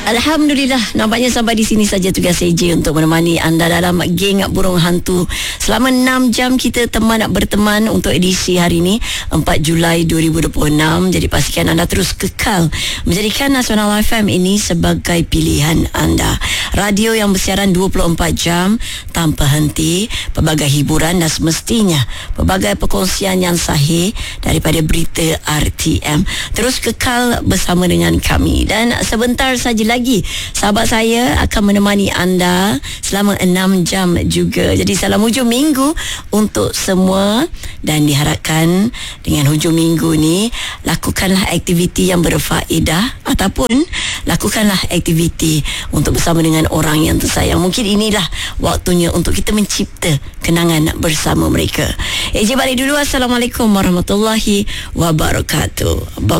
Alhamdulillah, nampaknya sampai di sini saja tugas AJ untuk menemani anda dalam geng burung hantu. Selama 6 jam kita berteman untuk edisi hari ini 4 Julai 2026. Jadi pastikan anda terus kekal menjadikan Nasional FM ini sebagai pilihan anda. Radio yang bersiaran 24 jam tanpa henti, pelbagai hiburan dan semestinya pelbagai perkongsian yang sahih daripada berita RTM. Terus kekal bersama dengan kami, dan sebentar saja lagi sahabat saya akan menemani anda selama 6 jam juga. Jadi salam hujung minggu untuk semua, dan diharapkan dengan hujung minggu ni lakukanlah aktiviti yang berfaedah ataupun lakukanlah aktiviti untuk bersama dengan orang yang tersayang. Mungkin inilah waktunya untuk kita mencipta kenangan bersama mereka. AJ balik dulu. Assalamualaikum warahmatullahi wabarakatuh.